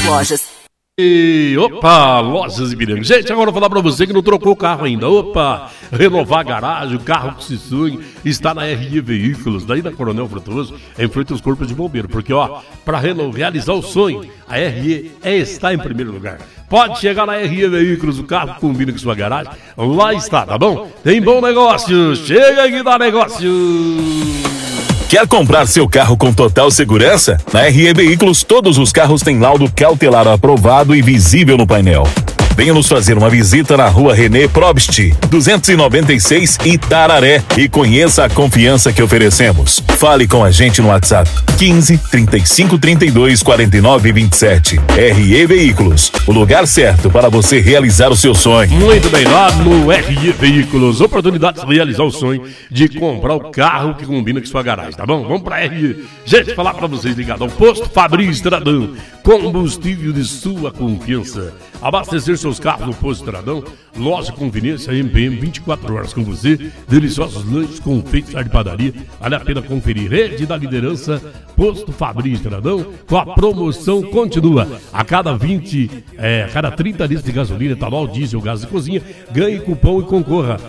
lojas. Opa, Lojas Ibiranga. Gente, agora eu vou falar pra você que não trocou o carro ainda. Opa, renovar a garagem, o carro que se sonha, está na RE Veículos, daí na Coronel Frutuoso, em frente aos corpos de bombeiro. Porque, ó, pra realizar o sonho, a RE está em primeiro lugar. Pode chegar na RE Veículos, o carro combina com sua garagem, lá está, tá bom? Tem bom negócio, chega aqui dá negócio. Quer comprar seu carro com total segurança? Na RE Veículos, todos os carros têm laudo cautelar aprovado e visível no painel. Venha nos fazer uma visita na rua René Probst, 296 Itararé, e conheça a confiança que oferecemos. Fale com a gente no WhatsApp 15 35 32 49 27. RE Veículos, o lugar certo para você realizar o seu sonho. Muito bem, lá no RE Veículos, oportunidade de realizar o sonho de comprar o carro que combina com sua garagem, tá bom? Vamos pra RE. Gente, falar pra vocês ligado ao posto Fabrício Estradão, combustível de sua confiança. Abastecer seus carros no Posto Estradão, loja conveniência MPM, 24 horas com você, deliciosos lanches, confeitos, de padaria, vale a pena conferir. Rede da liderança, Posto Fabrício Estradão, com a promoção continua. A cada 30 litros de gasolina, etanol, diesel, gás de cozinha, ganhe cupom e concorra